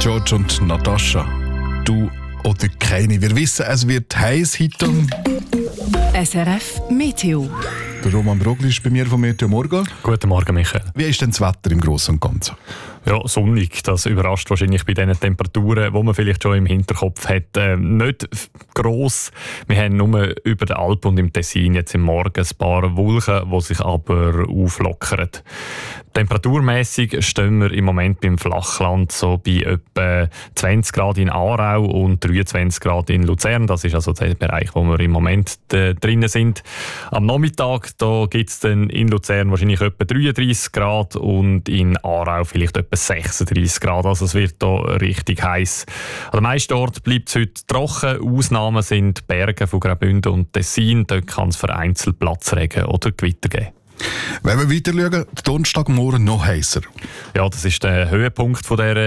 George und Natascha. Du oder keine. Wir wissen, es wird heiß heute. SRF Meteo. Der Roman Brogli ist bei mir vom Meteo Morgen. Guten Morgen, Michael. Wie ist denn das Wetter im Großen und Ganzen? Ja, sonnig. Das überrascht wahrscheinlich bei diesen Temperaturen, die man vielleicht schon im Hinterkopf hat. Nicht gross. Wir haben nur über den Alpen und im Tessin jetzt im Morgen ein paar Wolken, die sich aber auflockern. Temperaturmäßig stehen wir im Moment beim Flachland so bei etwa 20 Grad in Aarau und 23 Grad in Luzern. Das ist also der Bereich, wo wir im Moment drinnen sind. Am Nachmittag gibt es dann in Luzern wahrscheinlich etwa 33 Grad und in Aarau vielleicht etwa 36 Grad. Also es wird hier richtig heiß. An den meisten Orten bleibt es heute trocken. Ausnahmen sind die Berge von Graubünden und Tessin. Dort kann es vereinzelt Platzregen oder Gewitter geben. Wenn wir weiter schauen, Donnerstagmorgen noch heißer. Ja, das ist der Höhepunkt von dieser